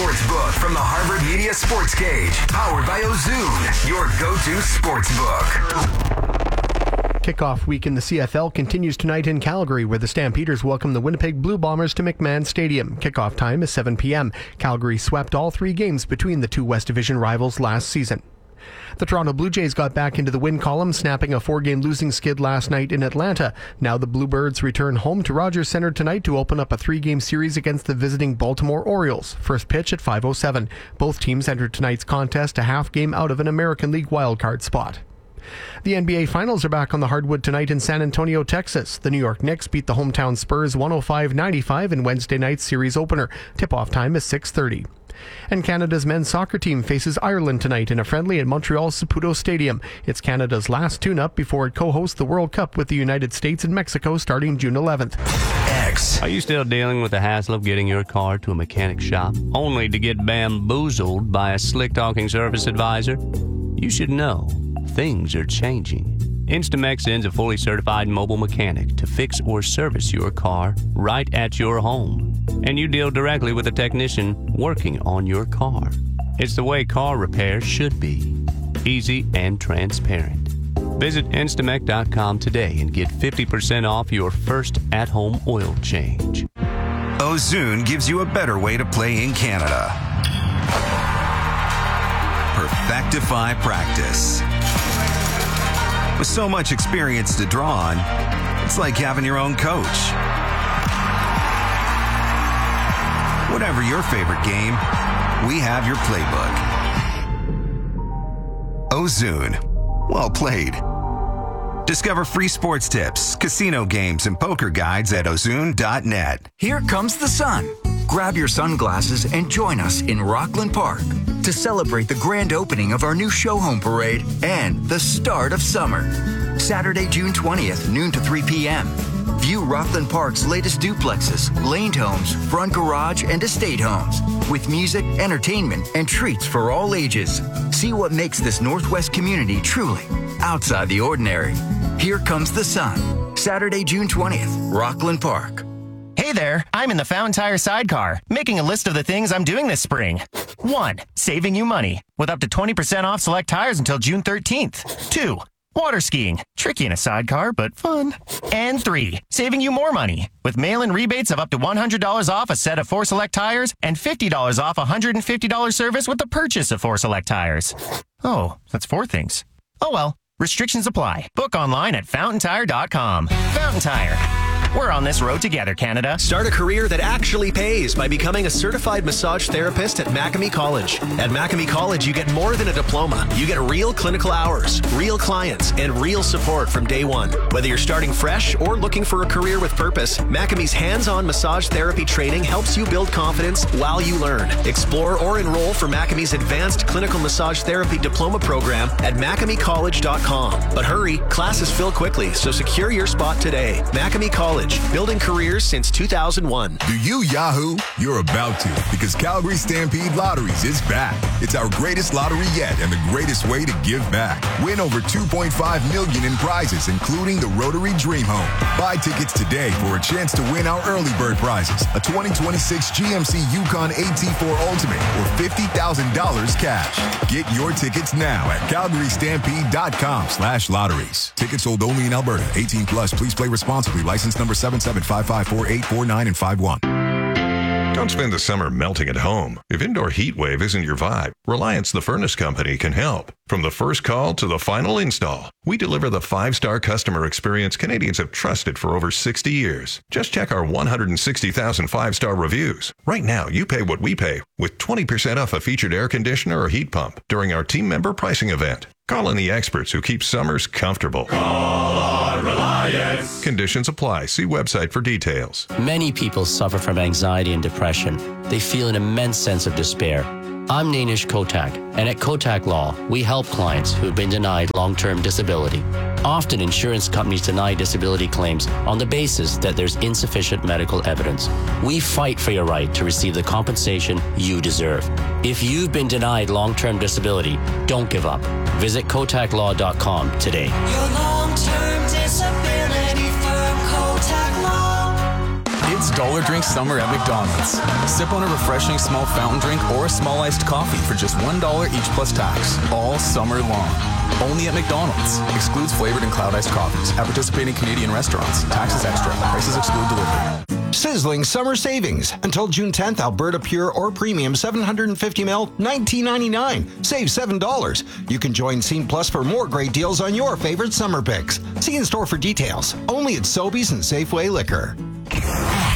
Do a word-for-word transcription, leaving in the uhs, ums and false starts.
Sportsbook from the Harvard Media Sports Cage. Powered by Ozoon, your go-to sportsbook. Kickoff week in the C F L continues tonight in Calgary, where the Stampeders welcome the Winnipeg Blue Bombers to McMahon Stadium. Kickoff time is seven p.m. Calgary swept all three games between the two West Division rivals last season. The Toronto Blue Jays got back into the win column, snapping a four-game losing skid last night in Atlanta. Now the Bluebirds return home to Rogers Center tonight to open up a three-game series against the visiting Baltimore Orioles. First pitch at five oh seven. Both teams entered tonight's contest a half game out of an American League wildcard spot. The N B A Finals are back on the hardwood tonight in San Antonio, Texas. The New York Knicks beat the hometown Spurs one oh five ninety-five in Wednesday night's series opener. Tip-off time is six thirty. And Canada's men's soccer team faces Ireland tonight in a friendly at Montreal's Saputo Stadium. It's Canada's last tune-up before it co-hosts the World Cup with the United States and Mexico starting June eleventh. X. Are you still dealing with the hassle of getting your car to a mechanic shop, only to get bamboozled by a slick-talking service advisor? You should know. Things are changing. Instamex sends a fully certified mobile mechanic to fix or service your car right at your home. And you deal directly with a technician working on your car. It's the way car repair should be. Easy and transparent. Visit Instamex dot com today and get fifty percent off your first at-home oil change. Ozoon gives you a better way to play in Canada. Perfectify practice. With so much experience to draw on, it's like having your own coach. Whatever your favorite game, we have your playbook. Ozoon. Well played. Discover free sports tips, casino games, and poker guides at ozoon dot net. Here comes the sun. Grab your sunglasses and join us in Rockland Park to celebrate the grand opening of our new show home parade and the start of summer. Saturday, June twentieth, noon to three p.m. View Rockland Park's latest duplexes, laned homes, front garage, and estate homes with music, entertainment, and treats for all ages. See what makes this Northwest community truly outside the ordinary. Here comes the sun. Saturday, June twentieth, Rockland Park. Hey there, I'm in the Fountain Tire sidecar, making a list of the things I'm doing this spring. One, saving you money, with up to twenty percent off select tires until June thirteenth. Two, water skiing, tricky in a sidecar, but fun. And three, saving you more money, with mail-in rebates of up to one hundred dollars off a set of four select tires and fifty dollars off a one hundred fifty dollars service with the purchase of four select tires. Oh, that's four things. Oh well, restrictions apply. Book online at fountain tire dot com. Fountain Tire. We're on this road together, Canada. Start a career that actually pays by becoming a certified massage therapist at Macamee College. At Macamee College, you get more than a diploma. You get real clinical hours, real clients, and real support from day one. Whether you're starting fresh or looking for a career with purpose, Macamee's hands-on massage therapy training helps you build confidence while you learn. Explore or enroll for Macamee's Advanced Clinical Massage Therapy Diploma Program at macamee college dot com. But hurry, classes fill quickly, so secure your spot today. Macamee College. Building careers since two thousand one. Do you Yahoo? You're about to, because Calgary Stampede Lotteries is back. It's our greatest lottery yet and the greatest way to give back. Win over two point five million dollars in prizes, including the Rotary Dream Home. Buy tickets today for a chance to win our early bird prizes, a twenty twenty-six G M C Yukon A T four Ultimate, or fifty thousand dollars cash. Get your tickets now at calgary stampede dot com slash lotteries. Tickets sold only in Alberta. eighteen plus. Please play responsibly. License number seven seven five five four eight four nine and five one. Don't spend the summer melting at home. If indoor heat wave isn't your vibe, Reliance the Furnace Company can help. From the first call to the final install, we deliver the five-star customer experience Canadians have trusted for over sixty years. Just check our one hundred sixty thousand five-star reviews. Right now, you pay what we pay with twenty percent off a featured air conditioner or heat pump during our team member pricing event. Call in the experts who keep summers comfortable. Call on Reliance. Conditions apply. See website for details. Many people suffer from anxiety and depression. They feel an immense sense of despair. I'm Nainish Kotak, and at Kotak Law, we help clients who have been denied long-term disability. Often, insurance companies deny disability claims on the basis that there's insufficient medical evidence. We fight for your right to receive the compensation you deserve. If you've been denied long-term disability, don't give up. Visit kotak law dot com today. Your long-term disability firm, Kotak Law. It's Dollar Drink Summer at McDonald's. Sip on a refreshing small fountain drink or a small iced coffee for just one dollar each plus tax, all summer long. Only at McDonald's. Excludes flavored and cloud iced coffees. At participating Canadian restaurants. Taxes extra. Prices exclude delivery. Sizzling summer savings. Until June tenth, Alberta Pure or Premium seven hundred fifty milliliters, nineteen ninety-nine. Save seven dollars. You can join Scene Plus for more great deals on your favorite summer picks. See in store for details. Only at Sobeys and Safeway Liquor.